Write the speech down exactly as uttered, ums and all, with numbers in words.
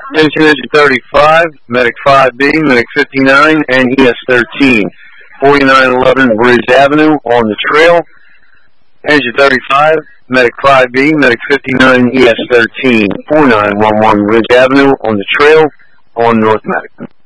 Attention engine thirty-five, medic five B, medic fifty-nine, and E S thirteen. forty-nine eleven Bridge Avenue on the trail. Engine thirty-five, medic five B, medic fifty-nine, E S thirteen. forty-nine eleven Bridge Avenue on the trail on North Medic.